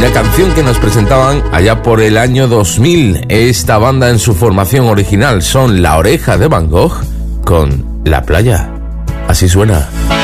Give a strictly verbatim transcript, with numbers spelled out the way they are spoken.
la canción que nos presentaban allá por el año dos mil. Esta banda en su formación original son La Oreja de Van Gogh con La Playa. Así suena.